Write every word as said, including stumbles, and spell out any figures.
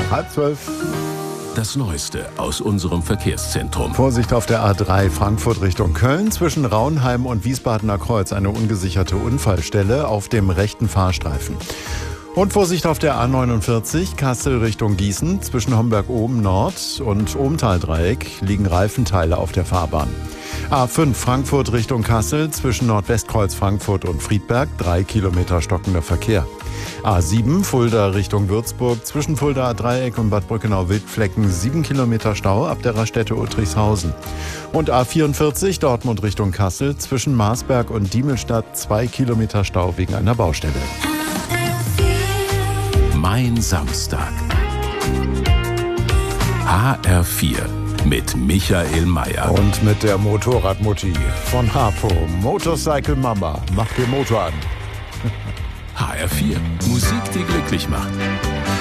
Halb zwölf. Das Neueste aus unserem Verkehrszentrum. Vorsicht auf der A drei Frankfurt Richtung Köln. Zwischen Raunheim und Wiesbadener Kreuz eine ungesicherte Unfallstelle auf dem rechten Fahrstreifen. Und Vorsicht auf der A neunundvierzig Kassel Richtung Gießen. Zwischen Homberg-Oben Nord und Ohmtal-Dreieck liegen Reifenteile auf der Fahrbahn. A fünf Frankfurt Richtung Kassel. Zwischen Nordwestkreuz Frankfurt und Friedberg drei Kilometer stockender Verkehr. A sieben Fulda Richtung Würzburg. Zwischen Fuldaer Dreieck und Bad Brückenau-Wildflecken sieben Kilometer Stau ab der Raststätte Uttrichshausen. Und A vierundvierzig Dortmund Richtung Kassel. Zwischen Marsberg und Diemelstadt zwei Kilometer Stau wegen einer Baustelle. Mein Samstag. H R vier mit Michael Mayer. Und mit der Motorradmutti von Harpo. Motorcycle Mama. Mach den Motor an. H R vier. Musik, die glücklich macht.